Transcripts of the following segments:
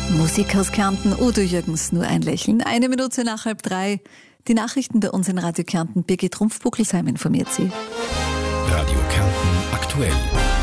Musik aus Kärnten, Udo Jürgens, nur ein Lächeln. 1 Minute nach 2:30. Die Nachrichten bei uns in Radio Kärnten. Birgit Rumpf-Buckelsheim informiert Sie. Radio Kärnten aktuell.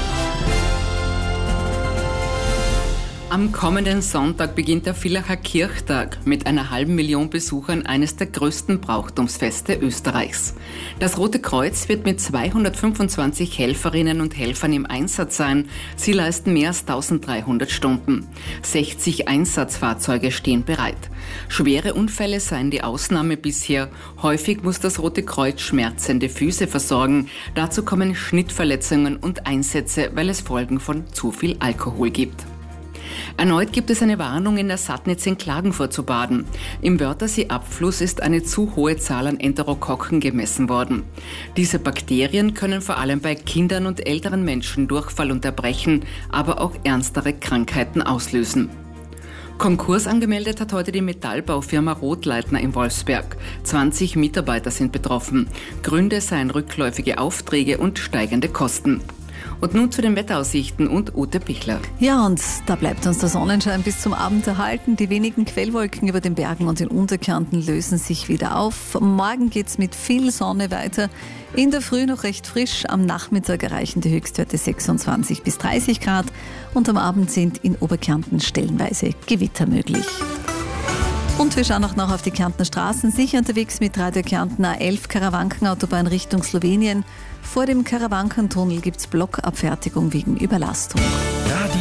Am kommenden Sonntag beginnt der Villacher Kirchtag mit einer 500.000 Besuchern, eines der größten Brauchtumsfeste Österreichs. Das Rote Kreuz wird mit 225 Helferinnen und Helfern im Einsatz sein. Sie leisten mehr als 1300 Stunden. 60 Einsatzfahrzeuge stehen bereit. Schwere Unfälle seien die Ausnahme bisher. Häufig muss das Rote Kreuz schmerzende Füße versorgen. Dazu kommen Schnittverletzungen und Einsätze, weil es Folgen von zu viel Alkohol gibt. Erneut gibt es eine Warnung, in der Sattnitz in Klagenfurt zu baden. Im Wörthersee-Abfluss ist eine zu hohe Zahl an Enterokokken gemessen worden. Diese Bakterien können vor allem bei Kindern und älteren Menschen Durchfall und Erbrechen, aber auch ernstere Krankheiten auslösen. Konkurs angemeldet hat heute die Metallbaufirma Rothleitner in Wolfsberg. 20 Mitarbeiter sind betroffen. Gründe seien rückläufige Aufträge und steigende Kosten. Und nun zu den Wetteraussichten und Ute Pichler. Ja, und da bleibt uns der Sonnenschein bis zum Abend erhalten. Die wenigen Quellwolken über den Bergen und in Unterkärnten lösen sich wieder auf. Morgen geht's mit viel Sonne weiter. In der Früh noch recht frisch. Am Nachmittag erreichen die Höchstwerte 26 bis 30 Grad. Und am Abend sind in Oberkärnten stellenweise Gewitter möglich. Und wir schauen auch noch auf die Kärntner Straßen. Sicher unterwegs mit Radio Kärnten A11 Karawankenautobahn Richtung Slowenien. Vor dem Karawankentunnel gibt es Blockabfertigung wegen Überlastung.